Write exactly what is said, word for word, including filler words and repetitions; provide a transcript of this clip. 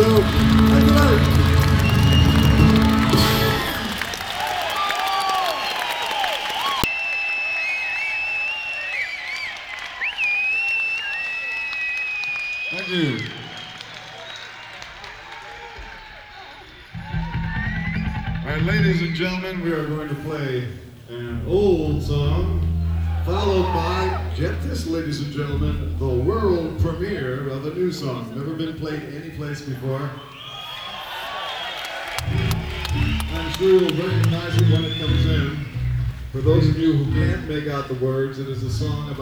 So, thank you very Thank you. All right, ladies and gentlemen, we are going to play an old song, followed by, get this, ladies and gentlemen, the world premiere of a new song. Never been played any place before. I'm sure you'll recognize it when it comes in. For those of you who can't make out the words, it is a song about